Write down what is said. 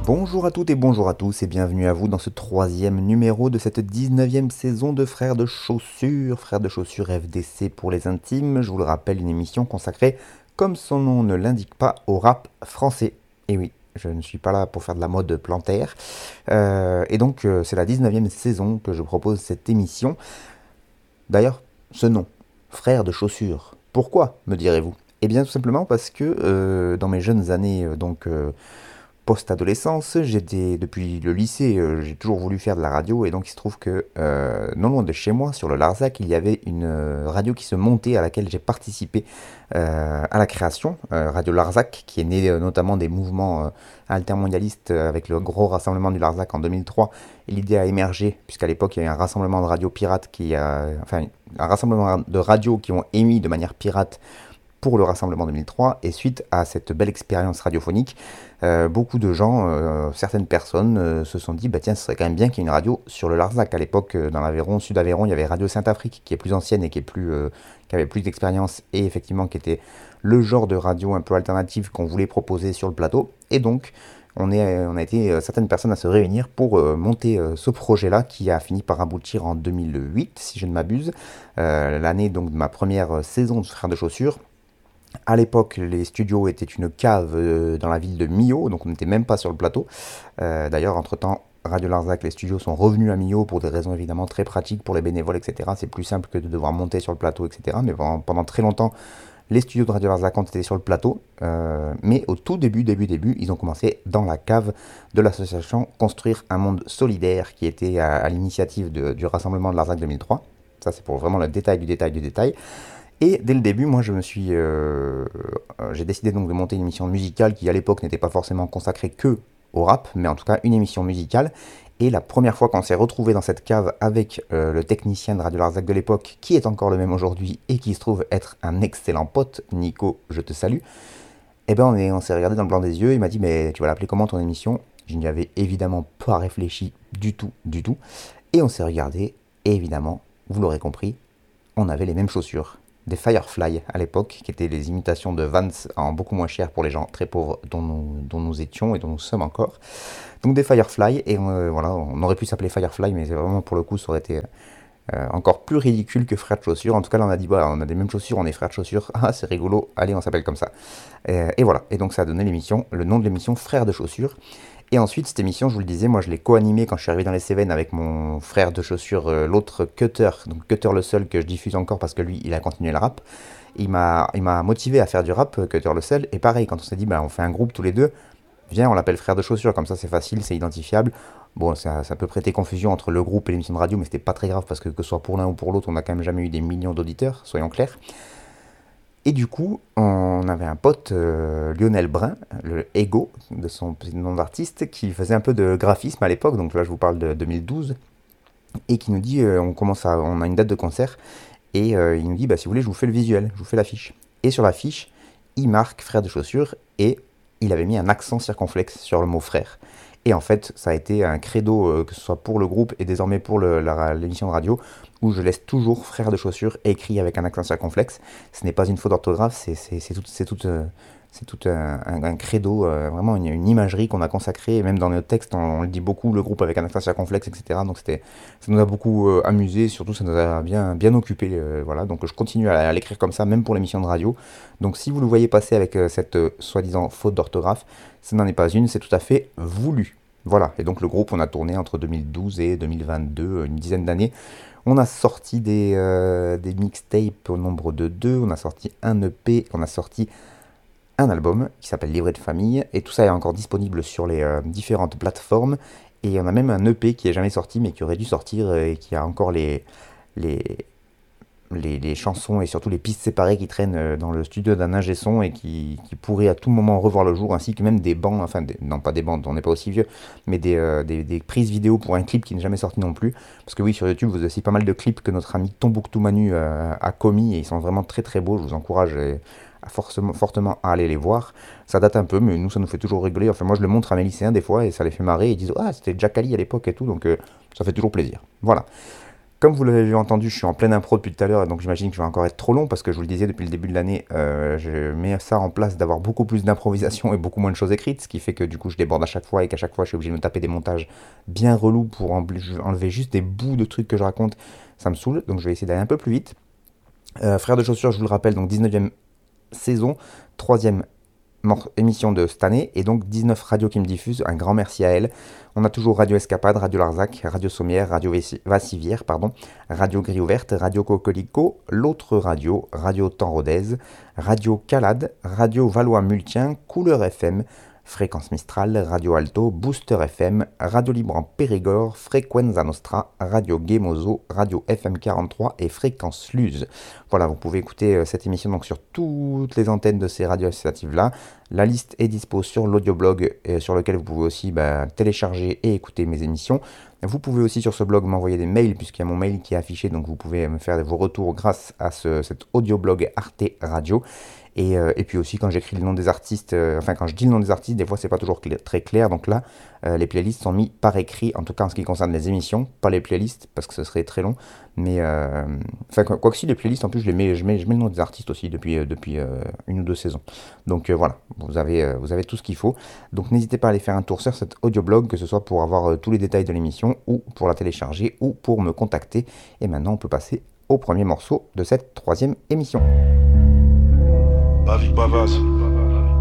Bonjour à toutes et bonjour à tous et bienvenue à vous dans ce troisième numéro de cette 19e saison de Frères de Chaussures. Frères de Chaussures FDC pour les intimes, je vous le rappelle, une émission consacrée, comme son nom ne l'indique pas, au rap français. Et oui, je ne suis pas là pour faire de la mode plantaire. Et donc c'est la 19e saison que je propose cette émission. D'ailleurs, ce nom, Frères de Chaussures, pourquoi me direz-vous? Eh bien tout simplement parce que dans mes jeunes années, post-adolescence, j'étais depuis le lycée, j'ai toujours voulu faire de la radio et donc il se trouve que non loin de chez moi, sur le Larzac, il y avait une radio qui se montait à laquelle j'ai participé à la création, Radio Larzac, qui est née notamment des mouvements altermondialistes avec le gros rassemblement du Larzac en 2003. Et l'idée a émergé puisqu'à l'époque il y a eu un rassemblement de radio pirates enfin un rassemblement de radios qui ont émis de manière pirate pour le rassemblement 2003, et suite à cette belle expérience radiophonique, beaucoup de gens, certaines personnes se sont dit, bah tiens, ce serait quand même bien qu'il y ait une radio sur le Larzac. À l'époque, dans l'Aveyron, Sud Aveyron, il y avait Radio Saint-Afrique, qui est plus ancienne et qui avait plus d'expérience, et effectivement qui était le genre de radio un peu alternative qu'on voulait proposer sur le plateau. Et donc, on a été certaines personnes à se réunir pour monter ce projet-là qui a fini par aboutir en 2008, si je ne m'abuse, l'année donc de ma première saison de Frères de Chaussures. À l'époque, les studios étaient une cave dans la ville de Millau, donc on n'était même pas sur le plateau. D'ailleurs, entre-temps, Radio Larzac, les studios sont revenus à Millau pour des raisons évidemment très pratiques pour les bénévoles, etc. C'est plus simple que de devoir monter sur le plateau, etc. Mais pendant très longtemps, les studios de Radio Larzac ont été sur le plateau. Mais au tout début, ils ont commencé dans la cave de l'association Construire un monde solidaire, qui était à l'initiative du rassemblement de Larzac 2003. Ça, c'est pour vraiment le détail du détail du détail. Et dès le début, moi, j'ai décidé donc de monter une émission musicale qui, à l'époque, n'était pas forcément consacrée que au rap, mais en tout cas une émission musicale. Et la première fois qu'on s'est retrouvé dans cette cave avec le technicien de Radio Larzac de l'époque, qui est encore le même aujourd'hui et qui se trouve être un excellent pote, Nico, je te salue. Eh ben, on s'est regardé dans le blanc des yeux. Il m'a dit, mais tu vas l'appeler comment ton émission? Je n'y avais évidemment pas réfléchi du tout, du tout. Et on s'est regardé, et évidemment, vous l'aurez compris, on avait les mêmes chaussures. Des Firefly à l'époque, qui étaient les imitations de Vans en beaucoup moins cher pour les gens très pauvres dont nous étions et dont nous sommes encore. Donc des Firefly, et voilà, on aurait pu s'appeler Firefly, mais vraiment pour le coup ça aurait été encore plus ridicule que frères de chaussures. En tout cas là on a dit, voilà, on a des mêmes chaussures, on est frères de chaussures, ah c'est rigolo, allez on s'appelle comme ça. Et voilà, et donc ça a donné l'émission, le nom de l'émission Frères de chaussures. Et ensuite, cette émission, je vous le disais, moi je l'ai co-animée quand je suis arrivé dans les Cévennes avec mon frère de chaussures, l'autre Cutter, donc Cutter le seul que je diffuse encore parce que lui, il a continué le rap. Il m'a motivé à faire du rap, Cutter le seul. Et pareil, quand on s'est dit, bah, on fait un groupe tous les deux, viens, on l'appelle frère de chaussures, comme ça c'est facile, c'est identifiable. Bon, ça peut prêter confusion entre le groupe et l'émission de radio, mais c'était pas très grave parce que ce soit pour l'un ou pour l'autre, on n'a quand même jamais eu des millions d'auditeurs, soyons clairs. Et du coup, on avait un pote, Lionel Brun, le Ego, de son petit nom d'artiste, qui faisait un peu de graphisme à l'époque, donc là je vous parle de 2012, et qui nous dit, on a une date de concert, et il nous dit, bah, si vous voulez, je vous fais le visuel, je vous fais l'affiche. Et sur l'affiche, il marque frère de chaussures, et il avait mis un accent circonflexe sur le mot frère. Et en fait, ça a été un credo, que ce soit pour le groupe et désormais pour l'émission de radio, où je laisse toujours frère de chaussures écrit avec un accent circonflexe. Ce n'est pas une faute d'orthographe, c'est tout un credo, vraiment une imagerie qu'on a consacrée. Et même dans nos textes, on le dit beaucoup, le groupe avec un accent circonflexe, etc. Donc ça nous a beaucoup amusé, surtout ça nous a bien occupé. Voilà. Donc je continue à l'écrire comme ça, même pour l'émission de radio. Donc si vous le voyez passer avec cette soi-disant faute d'orthographe, ce n'en est pas une, c'est tout à fait voulu. Voilà, et donc le groupe, on a tourné entre 2012 et 2022, une dizaine d'années. On a sorti des mixtapes au nombre de deux, on a sorti un EP, on a sorti un album qui s'appelle Livret de famille, et tout ça est encore disponible sur les différentes plateformes. Et on a même un EP qui est jamais sorti, mais qui aurait dû sortir, et qui a encore les, les chansons et surtout les pistes séparées qui traînent dans le studio d'un ingé son et qui pourraient à tout moment revoir le jour, ainsi que même des bandes, enfin non pas des bandes, on n'est pas aussi vieux, mais des prises vidéo pour un clip qui n'est jamais sorti non plus. Parce que oui, sur YouTube, vous avez aussi pas mal de clips que notre ami Tombouctou Manu a commis, et ils sont vraiment très très beaux, je vous encourage fortement à aller les voir. Ça date un peu, mais nous ça nous fait toujours rigoler. Enfin moi je le montre à mes lycéens des fois et ça les fait marrer, ils disent ah c'était Jack Ali à l'époque et tout, donc ça fait toujours plaisir. Voilà. Comme vous l'avez entendu, je suis en pleine impro depuis tout à l'heure, donc j'imagine que je vais encore être trop long parce que je vous le disais depuis le début de l'année, je mets ça en place d'avoir beaucoup plus d'improvisation et beaucoup moins de choses écrites, ce qui fait que du coup je déborde à chaque fois et qu'à chaque fois je suis obligé de me taper des montages bien relous pour enlever juste des bouts de trucs que je raconte. Ça me saoule, donc je vais essayer d'aller un peu plus vite. Frères de chaussures, je vous le rappelle, donc 19e saison, troisième émission de cette année, et donc 19 radios qui me diffusent, un grand merci à elles. On a toujours Radio Escapade, Radio Larzac, Radio Sommière, Radio Vassivière, pardon, Radio Grille Ouverte, Radio Cocolico, l'autre radio, Radio Temps Rodez, Radio Calade, Radio Valois-Multien, Couleur FM, Fréquence Mistral, Radio Alto, Booster FM, Radio Libre en Périgord, Frequenza Nostra, Radio Gemozo, Radio FM 43 et Fréquence Luz. Voilà, vous pouvez écouter cette émission donc sur toutes les antennes de ces radios associatives-là. La liste est dispo sur l'audioblog sur lequel vous pouvez aussi télécharger et écouter mes émissions. Vous pouvez aussi sur ce blog m'envoyer des mails puisqu'il y a mon mail qui est affiché, donc vous pouvez me faire vos retours grâce à cet audioblog Arte Radio. Et puis aussi quand j'écris le nom des artistes, quand je dis le nom des artistes, des fois c'est pas toujours très clair, donc là les playlists sont mis par écrit, en tout cas en ce qui concerne les émissions, pas les playlists parce que ce serait très long, mais quoi que si, les playlists en plus je mets le nom des artistes aussi depuis une ou deux saisons, donc voilà, vous avez tout ce qu'il faut, donc n'hésitez pas à aller faire un tour sur cet audioblog, que ce soit pour avoir tous les détails de l'émission ou pour la télécharger ou pour me contacter. Et maintenant on peut passer au premier morceau de cette troisième émission. Avik Bavas.